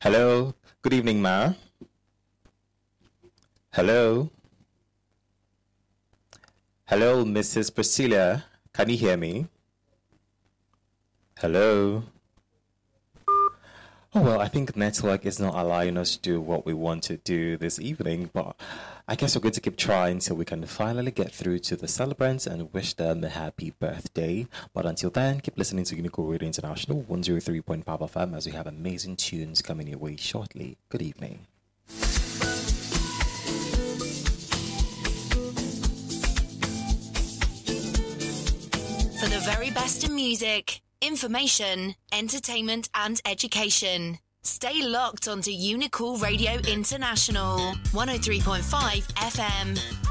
Hello. Good evening, Ma. Hello. Hello, Mrs. Priscilla. Can you hear me? Hello. Oh, well, I think network is not allowing us to do what we want to do this evening, but I guess we're going to keep trying till we can finally get through to the celebrants and wish them a happy birthday. But until then, keep listening to Unico Radio International 103.5 FM as we have amazing tunes coming your way shortly. Good evening. For the very best in music, information, entertainment and education. Stay locked onto Unicool Radio International 103.5 FM.